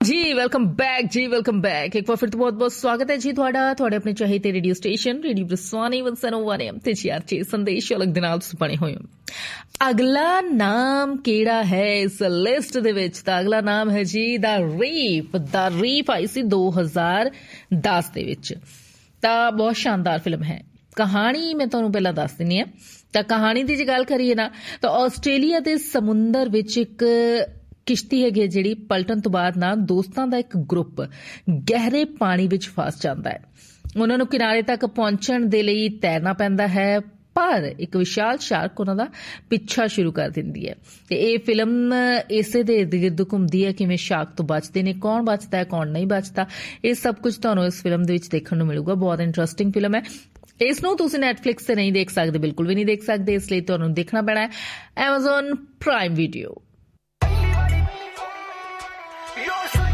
ਜੀ welcome back ਇੱਕ ਵਾਰ ਫਿਰ ਤੋਂ ਬਹੁਤ ਸਵਾਗਤ ਹੈ ਜੀ ਤੁਹਾਡੇ ਆਪਣੇ ਚਾਹੀਦੇ ਰੇਡੀਓ ਸਟੇਸ਼ਨ ਰੇਡੀਓ ਬਰਸਾਨੀ 101 ਤੇ ਜੀ ਸੰਦੇਸ਼ ਅਲੱਗ ਦੇ ਨਾਲ ਤੁਸੀਂ ਬਣੇ ਹੋਏ ਹੋ। ਅਗਲਾ ਨਾਮ ਕਿਹੜਾ ਹੈ ਇਸ ਲਿਸਟ ਦੇ ਵਿੱਚ? ਤਾਂ ਅਗਲਾ ਨਾਮ ਹੈ ਜੀ ਦਾ ਰੀਫ ਆਈ ਸੀ 2010 ਦੇ ਵਿੱਚ। ਤਾਂ ਬਹੁਤ ਸ਼ਾਨਦਾਰ ਫਿਲਮ ਹੈ। ਕਹਾਣੀ ਮੈਂ ਤੁਹਾਨੂੰ ਪਹਿਲਾਂ ਦੱਸ ਦਿੰਦੀ ਹਾਂ। ਤਾਂ ਕਹਾਣੀ ਦੀ ਜੇ ਗੱਲ ਕਰੀਏ ਨਾ ਤਾਂ ਆਸਟ੍ਰੇਲੀਆ ਦੇ ਸਮੁੰਦਰ ਵਿੱਚ ਇੱਕ ਕਿਸ਼ਤੀ ਹੈਗੀ ਹੈ ਜਿਹੜੀ ਪਲਟਣ ਤੋਂ ਬਾਅਦ ਨਾ ਦੋਸਤਾਂ ਦਾ ਇੱਕ ਗਰੁੱਪ ਗਹਿਰੇ ਪਾਣੀ ਵਿੱਚ ਫਸ ਜਾਂਦਾ ਹੈ। ਉਹਨਾਂ ਨੂੰ ਕਿਨਾਰੇ ਤੱਕ ਪਹੁੰਚਣ ਦੇ ਲਈ ਤੈਰਨਾ ਪੈਂਦਾ ਹੈ, ਪਰ ਇੱਕ ਵਿਸ਼ਾਲ ਸ਼ਾਰਕ ਉਹਨਾਂ ਦਾ ਪਿੱਛਾ ਸ਼ੁਰੂ ਕਰ ਦਿੰਦੀ ਹੈ। ਤੇ ਇਹ ਫਿਲਮ ਇਸੇ ਦੇ ਇਰਦ ਗਿਰਦ ਘੁੰਮਦੀ ਹੈ, ਕਿਵੇਂ ਸ਼ਾਰਕ ਤੋਂ ਬਚਦੇ ਨੇ, ਕੌਣ ਬਚਦਾ ਹੈ ਕੌਣ ਨਹੀਂ ਬਚਦਾ, ਇਹ ਸਭ ਕੁਝ ਤੁਹਾਨੂੰ ਇਸ ਫਿਲਮ ਦੇ ਵਿੱਚ ਦੇਖਣ ਨੂੰ ਮਿਲੂਗਾ। ਬਹੁਤ ਇੰਟਰਸਟਿੰਗ ਫਿਲਮ ਹੈ। ਇਸ ਨੂੰ ਤੁਸੀਂ ਨੈਟਫਲਿਕਸ ਤੇ ਨਹੀਂ ਦੇਖ ਸਕਦੇ, ਬਿਲਕੁਲ ਵੀ ਨਹੀਂ ਦੇਖ ਸਕਦੇ, ਇਸ ਲਈ ਤੁਹਾਨੂੰ ਦੇਖਣਾ ਪੈਣਾ ਹੈ Amazon Prime Video।